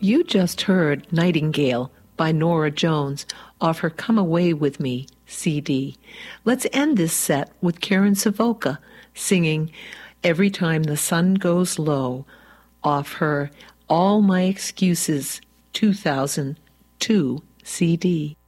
You just heard Nightingale by Nora Jones off her Come Away With Me CD. Let's end this set with Karen Savoca singing Every Time the Sun Goes Low off her All My Excuses 2002 CD.